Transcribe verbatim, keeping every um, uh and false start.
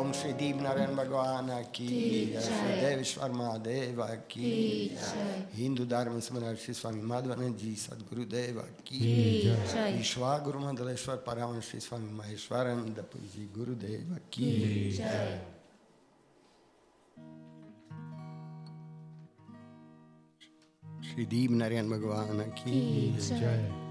ओम श्री दीप नारायण भगवान की जय, श्री देवेश्वर महादेव की जय, हिंदू धर्म स्मरण श्री स्वामी माधवानंद जी सदगुरुदेव की जय, विश्वा गुरु मंडलेश्वर परमहंस श्री स्वामी महेश्वरानंद पुरी जी गुरुदेव की जय। श्री दीप नारायण भगवान की जय।